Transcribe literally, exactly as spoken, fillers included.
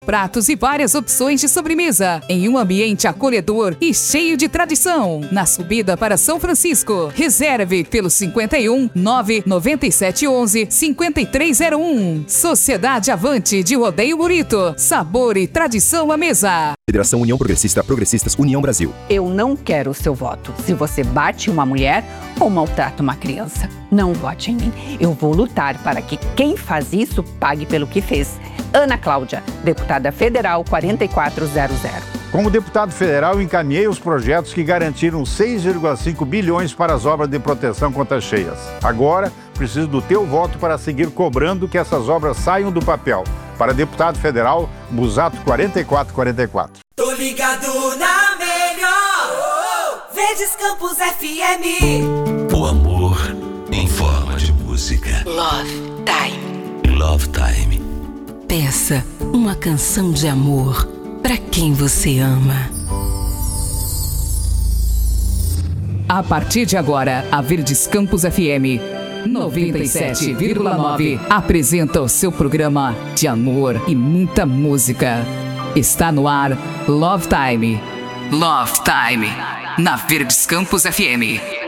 Pratos e várias opções de sobremesa, em um ambiente acolhedor e cheio de tradição. Na subida para São Francisco. Reserve pelo cinquenta e um, nove noventa e sete onze, cinquenta e três zero um. Sociedade Avante de Rodeio Burrito. Sabor e tradição à mesa. Federação União Progressista, Progressistas, União Brasil. Eu não quero o seu voto. Se você bate uma mulher ou maltrata uma criança, não vote em mim. Eu vou lutar para que quem faz isso pague pelo que fez. Ana Cláudia, deputada federal quarenta e quatro zero zero. Como deputado federal, encaminhei os projetos que garantiram seis vírgula cinco bilhões para as obras de proteção contra cheias. Agora, preciso do teu voto para seguir cobrando que essas obras saiam do papel. Para deputado federal, Busato quarenta e quatro quarenta e quatro. Tô ligado na melhor, Verdes Campos F M. O amor em forma de música. Love Time. Love Time. Peça uma canção de amor para quem você ama. A partir de agora, a Verdes Campos F M noventa e sete vírgula nove apresenta o seu programa de amor e muita música. Está no ar Love Time. Love Time, na Verdes Campos F M.